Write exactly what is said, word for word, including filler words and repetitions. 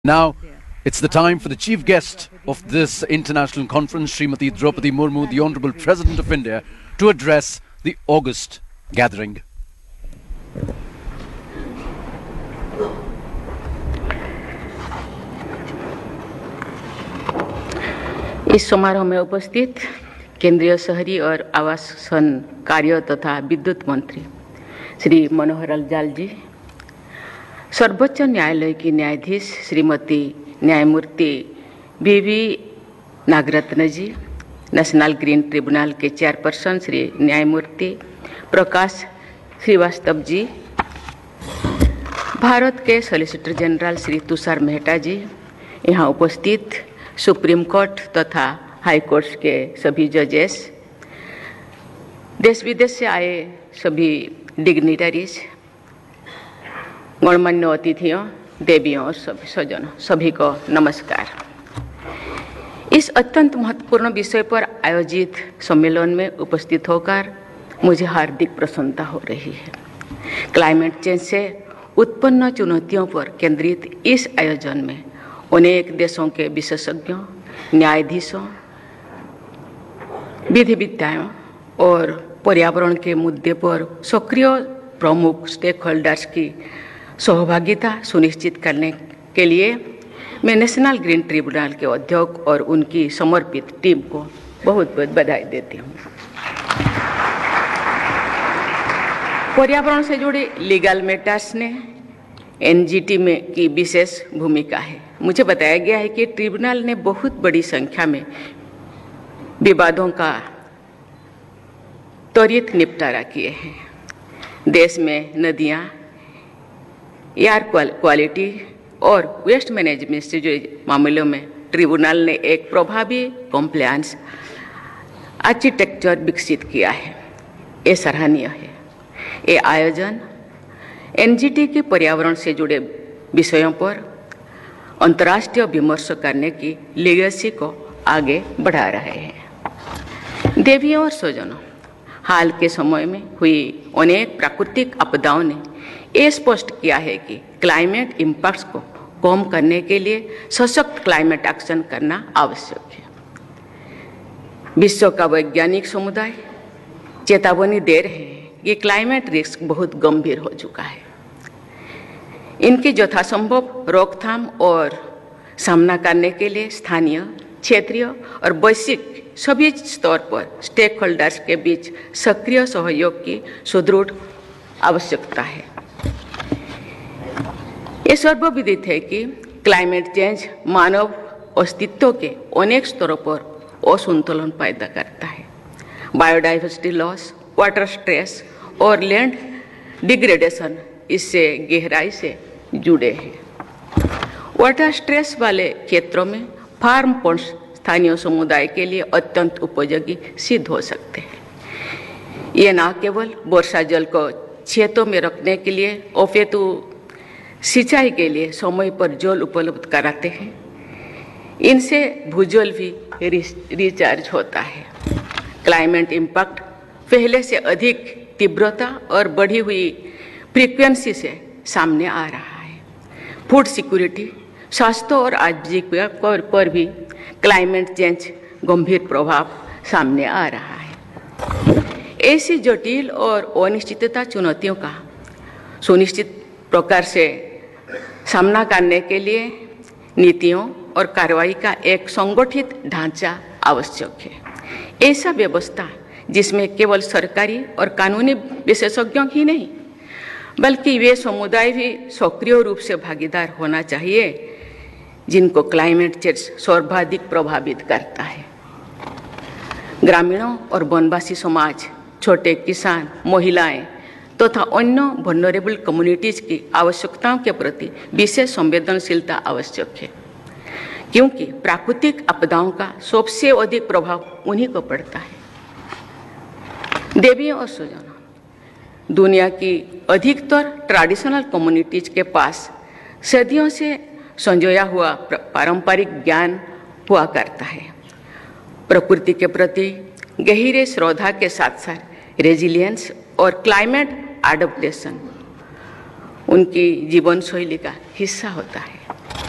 Now, it's the time for the chief guest of this international conference, Srimati Draupadi Murmu, the Honorable President of India, to address the August gathering. इस समारोह में उपस्थित केंद्रीय शहरी और आवासन कार्य तथा विद्युत मंत्री श्री मनोहर लाल जाल जी, सर्वोच्च न्यायालय की न्यायाधीश श्रीमती न्यायमूर्ति we we Nagarathna ji, national green tribunal के चेयरपर्सन श्री न्यायमूर्ति प्रकाश श्रीवास्तव जी, भारत के सॉलिसिटर जनरल श्री तुषार मेहता जी, यहाँ उपस्थित सुप्रीम कोर्ट तथा हाई कोर्ट के सभी जजेस, देश विदेश से आए सभी डिग्निटरीज, गणमान्य अतिथियों, देवियों और सभी स्वजनों, सभी को नमस्कार। इस अत्यंत महत्वपूर्ण विषय पर आयोजित सम्मेलन में उपस्थित होकर मुझे हार्दिक प्रसन्नता हो रही है। क्लाइमेट चेंज से उत्पन्न चुनौतियों पर केंद्रित इस आयोजन में अनेक देशों के विशेषज्ञों, न्यायाधीशों, विधिविद्ताओं और पर्यावरण के मुद्दे पर सक्रिय प्रमुख स्टेक होल्डर्स की सहभागिता सुनिश्चित करने के लिए मैं नेशनल ग्रीन ट्रिब्यूनल के अध्यक्ष और उनकी समर्पित टीम को बहुत बहुत बधाई देती हूँ। पर्यावरण से जुड़े लीगल मैटर्स ने एन जी टी में की विशेष भूमिका है। मुझे बताया गया है कि ट्रिब्यूनल ने बहुत बड़ी संख्या में विवादों का त्वरित निपटारा किए हैं। देश में नदियाँ, एयर क्वालिटी और वेस्ट मैनेजमेंट से जुड़े मामलों में ट्रिब्यूनल ने एक प्रभावी कॉम्प्लायंस आर्किटेक्चर विकसित किया है। ये सराहनीय है। ये आयोजन एन जी टी के पर्यावरण से जुड़े विषयों पर अंतर्राष्ट्रीय विमर्श करने की लेगेसी को आगे बढ़ा रहे हैं। देवियों और स्वजनों, हाल के समय में हुई अनेक प्राकृतिक आपदाओं ने ये स्पष्ट किया है कि क्लाइमेट इम्पैक्ट्स को कम करने के लिए सशक्त क्लाइमेट एक्शन करना आवश्यक है। विश्व का वैज्ञानिक समुदाय चेतावनी दे रहे हैं कि क्लाइमेट रिस्क बहुत गंभीर हो चुका है। इनकी यथासंभव रोकथाम और सामना करने के लिए स्थानीय, क्षेत्रीय और वैश्विक सभी स्तर पर स्टेक होल्डर्स के बीच सक्रिय सहयोग की सुदृढ़ आवश्यकता है। ये सर्वविदित है कि क्लाइमेट चेंज मानव अस्तित्व के अनेक स्तरों पर असंतुलन पैदा करता है। बायोडाइवर्सिटी लॉस, वाटर स्ट्रेस और लैंड डिग्रेडेशन इससे गहराई से जुड़े हैं। वाटर स्ट्रेस वाले क्षेत्रों में फार्म पॉन्ड्स स्थानीय समुदाय के लिए अत्यंत उपयोगी सिद्ध हो सकते हैं। ये न केवल वर्षा जल को खेतों में रखने के लिए अपितु सिंचाई के लिए समय पर जल उपलब्ध कराते हैं। इनसे भूजल भी रिचार्ज होता है। क्लाइमेट इम्पैक्ट पहले से अधिक तीव्रता और बढ़ी हुई फ्रीक्वेंसी से सामने आ रहा है। फूड सिक्योरिटी, स्वास्थ्य और आजीविका पर भी क्लाइमेट चेंज गंभीर प्रभाव सामने आ रहा है। ऐसी जटिल और अनिश्चितता चुनौतियों का सुनिश्चित प्रकार से सामना करने के लिए नीतियों और कार्रवाई का एक संगठित ढांचा आवश्यक है। ऐसा व्यवस्था जिसमें केवल सरकारी और कानूनी विशेषज्ञों ही नहीं, बल्कि वे समुदाय भी सक्रिय रूप से भागीदार होना चाहिए जिनको क्लाइमेट चेंज सर्वाधिक प्रभावित करता है। ग्रामीणों और वनवासी समाज, छोटे किसान, महिलाएं तथा तो अन्य वल्नरेबल कम्युनिटीज की आवश्यकताओं के प्रति विशेष संवेदनशीलता आवश्यक है, क्योंकि प्राकृतिक आपदाओं का सबसे अधिक प्रभाव उन्हीं को पड़ता है। देवियों और स्वजनों, दुनिया की अधिकतर ट्रेडिशनल कम्युनिटीज के पास सदियों से संजोया हुआ पारंपरिक ज्ञान हुआ करता है। प्रकृति के प्रति गहरे श्रद्धा के साथ साथ रेजिलियंस और क्लाइमेट एडप्टेशन उनकी जीवन शैली का हिस्सा होता है।